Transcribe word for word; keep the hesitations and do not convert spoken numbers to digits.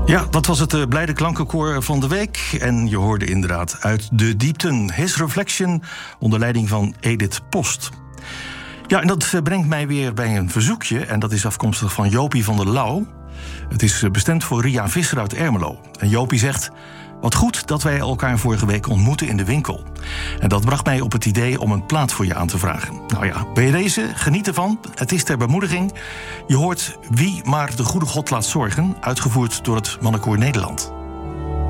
Ja, dat was het uh, blijde klankenkoor van de week. En je hoorde inderdaad Uit de Diepten. His Reflection, onder leiding van Edith Post. Ja, en dat uh, brengt mij weer bij een verzoekje. En dat is afkomstig van Jopie van der Lauw. Het is uh, bestemd voor Ria Visser uit Ermelo. En Jopie zegt: wat goed dat wij elkaar vorige week ontmoeten in de winkel. En dat bracht mij op het idee om een plaat voor je aan te vragen. Nou ja, bij deze, geniet ervan. Het is ter bemoediging. Je hoort Wie maar de goede God laat zorgen, uitgevoerd door het Mannenkoor Nederland.